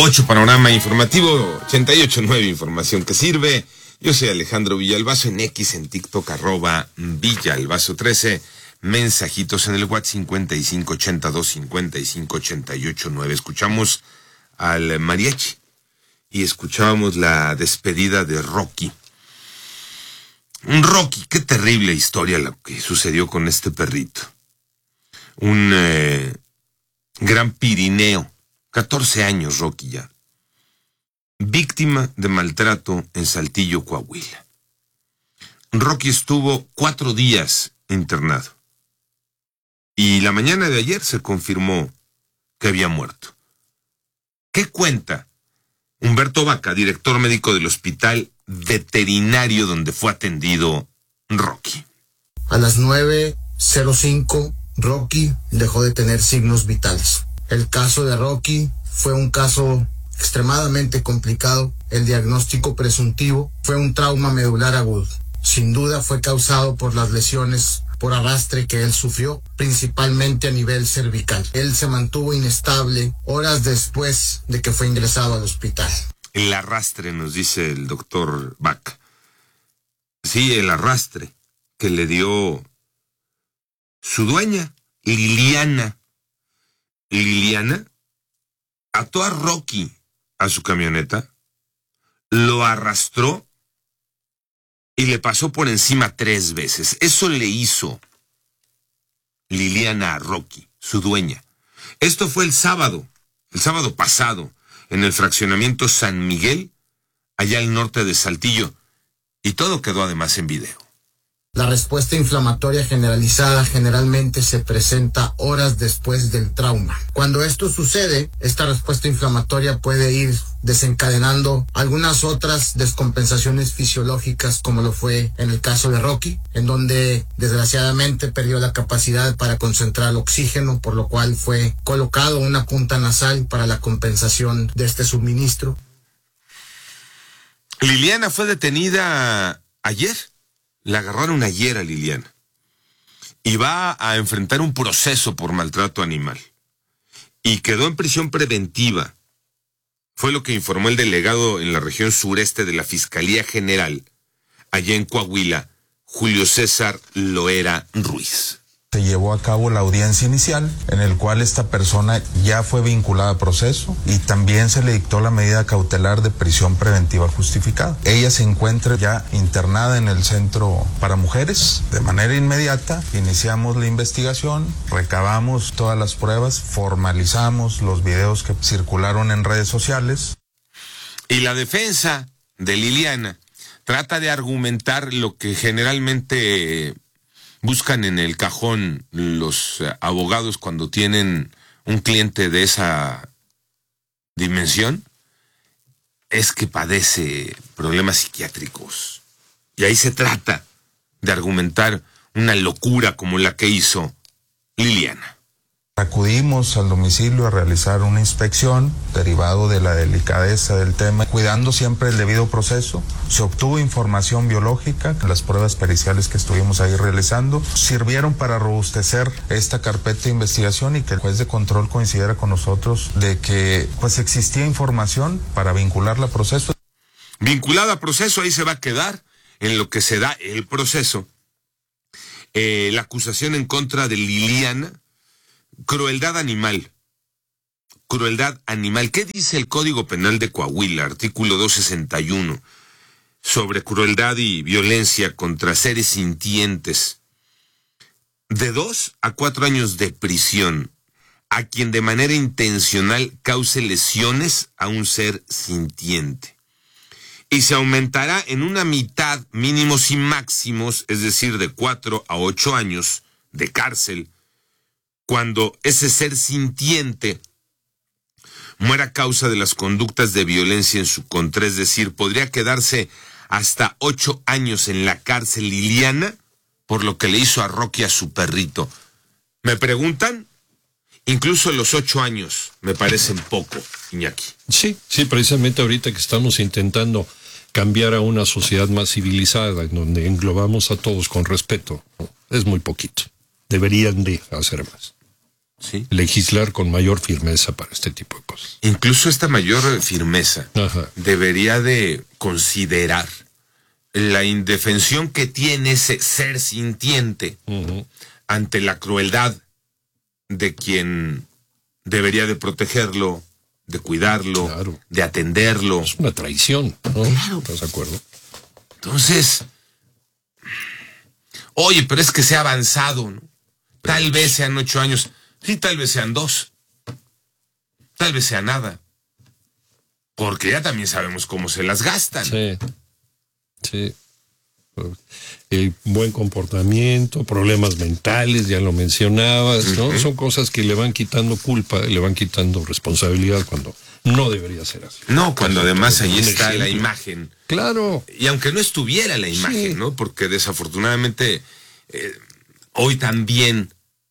8 panorama informativo, 88.9 información que sirve. Yo soy Alejandro Villalbazo en X, en TikTok, @Villalbazo13. Mensajitos en el WhatsApp 5582-5588-9. Escuchamos al mariachi y escuchábamos la despedida de Rocky. Un Rocky, qué terrible historia lo que sucedió con este perrito. Un gran Pirineo, 14 años Rocky ya. Víctima de maltrato en Saltillo, Coahuila. Rocky estuvo 4 días internado. Y la mañana de ayer se confirmó que había muerto. ¿Qué cuenta Humberto Vaca, director médico del hospital veterinario donde fue atendido Rocky? A las 9:05, Rocky dejó de tener signos vitales. El caso de Rocky fue un caso extremadamente complicado. El diagnóstico presuntivo fue un trauma medular agudo. Sin duda fue causado por las lesiones por arrastre que él sufrió, principalmente a nivel cervical. Él se mantuvo inestable horas después de que fue ingresado al hospital. El arrastre, nos dice el doctor Vaca. Sí, el arrastre que le dio su dueña, Liliana. Liliana ató a Rocky a su camioneta, lo arrastró y le pasó por encima 3 veces. Eso le hizo Liliana a Rocky, su dueña. Esto fue el sábado pasado, en el fraccionamiento San Miguel, allá al norte de Saltillo, y todo quedó además en video. La respuesta inflamatoria generalizada generalmente se presenta horas después del trauma. Cuando esto sucede, esta respuesta inflamatoria puede ir desencadenando algunas otras descompensaciones fisiológicas, como lo fue en el caso de Rocky, en donde desgraciadamente perdió la capacidad para concentrar el oxígeno, por lo cual fue colocado una punta nasal para la compensación de este suministro. Liliana fue detenida ayer. La agarraron ayer a Liliana y va a enfrentar un proceso por maltrato animal. Y quedó en prisión preventiva. Fue lo que informó el delegado en la región sureste de la Fiscalía General, allá en Coahuila, Julio César Loera Ruiz. Se llevó a cabo la audiencia inicial, en el cual esta persona ya fue vinculada a proceso y también se le dictó la medida cautelar de prisión preventiva justificada. Ella se encuentra ya internada en el centro para mujeres. De manera inmediata iniciamos la investigación, recabamos todas las pruebas, formalizamos los videos que circularon en redes sociales. Y la defensa de Liliana trata de argumentar lo que generalmente buscan en el cajón los abogados cuando tienen un cliente de esa dimensión, es que padece problemas psiquiátricos. Y ahí se trata de argumentar una locura como la que hizo Liliana. Acudimos al domicilio a realizar una inspección derivado de la delicadeza del tema, cuidando siempre el debido proceso. Se obtuvo información biológica, las pruebas periciales que estuvimos ahí realizando sirvieron para robustecer esta carpeta de investigación y que el juez de control coincidiera con nosotros de que pues existía información para vincularla a proceso. Vinculada a proceso, ahí se va a quedar en lo que se da el proceso. La acusación en contra de Liliana. Crueldad animal. Crueldad animal. ¿Qué dice el Código Penal de Coahuila, artículo 261, sobre crueldad y violencia contra seres sintientes? De 2 a 4 años de prisión a quien de manera intencional cause lesiones a un ser sintiente. Y se aumentará en una mitad, mínimos y máximos, es decir, de 4 a 8 años de cárcel, cuando ese ser sintiente muera a causa de las conductas de violencia en su contra. Es decir, podría quedarse hasta 8 años en la cárcel Liliana por lo que le hizo a Rocky a su perrito. ¿Me preguntan? Incluso los 8 años me parecen poco, Iñaki. Sí, precisamente ahorita que estamos intentando cambiar a una sociedad más civilizada, en donde englobamos a todos con respeto, es muy poquito. Deberían de hacer más. Sí. legislar con mayor firmeza para este tipo de cosas. Incluso esta mayor firmeza Ajá. debería de considerar la indefensión que tiene ese ser sintiente ante la crueldad de quien debería de protegerlo, de cuidarlo, Claro. de atenderlo. Es una traición, ¿no? Claro. ¿Estás de acuerdo? Entonces, oye, pero es que se ha avanzado, ¿no? Tal vez sean 8 años, sí, tal vez sean 2, tal vez sea nada, porque ya también sabemos cómo se las gastan. Sí. Sí. Buen comportamiento, problemas mentales, ya lo mencionabas, ¿no? Son cosas que le van quitando culpa, le van quitando responsabilidad cuando no debería ser así. No, cuando además ahí Un está la ejemplo. imagen. Claro. Y aunque no estuviera la imagen, Sí. ¿no? Porque desafortunadamente hoy también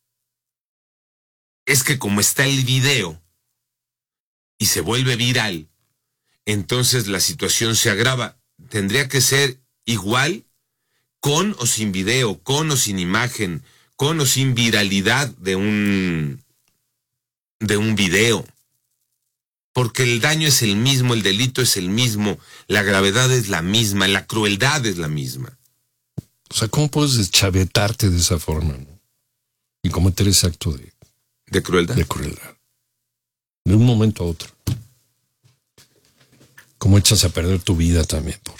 es que como está el video y se vuelve viral, entonces la situación se agrava. Tendría que ser igual con o sin video, con o sin imagen, con o sin viralidad de un video. Porque el daño es el mismo, el delito es el mismo, la gravedad es la misma, la crueldad es la misma. O sea, ¿cómo puedes deschavetarte de esa forma, ¿no? Y cometer ese acto ¿De crueldad? de crueldad? De un momento a otro. ¿Cómo echas a perder tu vida también por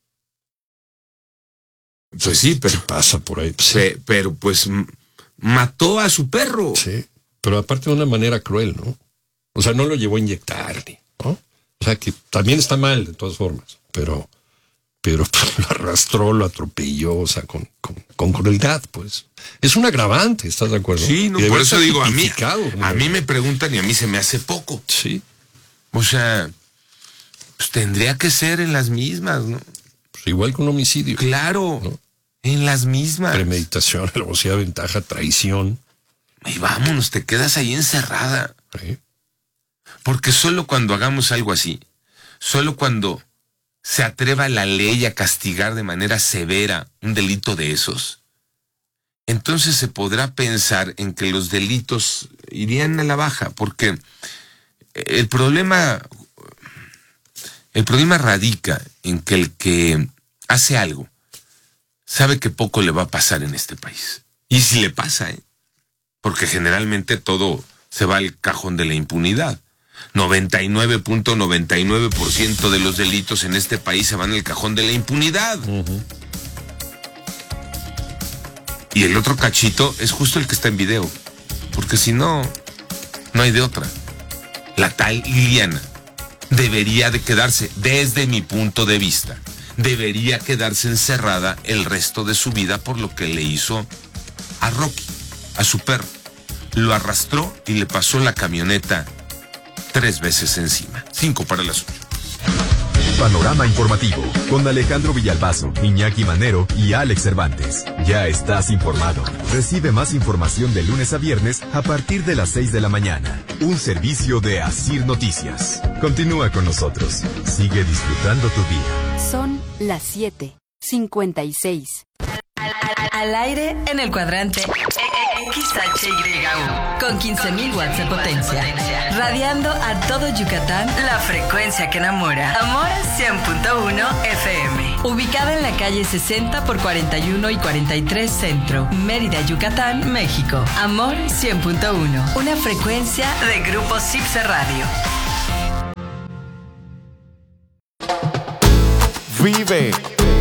Pues sí, pero, qué pasa por ahí? Sí, pero pues mató a su perro. sí, pero aparte de una manera cruel, ¿no? O sea, no lo llevó a inyectar, ¿no? O sea, que también está mal de todas formas, pero lo arrastró, lo atropelló, o sea, con crueldad, pues. Es un agravante, ¿estás de acuerdo? Sí, no, Y debe por eso estar digo, tipificado, ¿no? a mí me preguntan y a mí se me hace poco. Sí, O sea, pues tendría que ser en las mismas, ¿no? pues igual que un homicidio. Claro, No. en las mismas. Premeditación, alevosía, ventaja, traición. Y vámonos, te quedas ahí encerrada. ¿Sí? Porque solo cuando hagamos algo así, solo cuando se atreva la ley a castigar de manera severa un delito de esos, entonces se podrá pensar en que los delitos irían a la baja, porque el problema radica en que el que hace algo sabe que poco le va a pasar en este país. Y si le pasa, porque generalmente todo se va al cajón de la impunidad. 99.99% de los delitos en este país se van al cajón de la impunidad. Y el otro cachito es justo el que está en video, porque si no, no hay de otra. La tal Liliana debería de quedarse, desde mi punto de vista, debería quedarse encerrada el resto de su vida por lo que le hizo a Rocky, a su perro. Lo arrastró y le pasó la camioneta 3 veces encima. 5 para las 8. Panorama informativo con Alejandro Villalbazo, Iñaki Manero y Alex Cervantes. Ya estás informado. Recibe más información de lunes a viernes a partir de las 6 de la mañana. Un servicio de Asir Noticias. Continúa con nosotros. Sigue disfrutando tu día. Son las 7:56. Al aire en el cuadrante XHYU con 15.000 watts de potencia, radiando a todo Yucatán, la frecuencia que enamora. Amor 100.1 FM, ubicada en la calle 60 por 41 y 43 Centro, Mérida, Yucatán, México. Amor 100.1, una frecuencia de Grupo Cipse Radio. Vive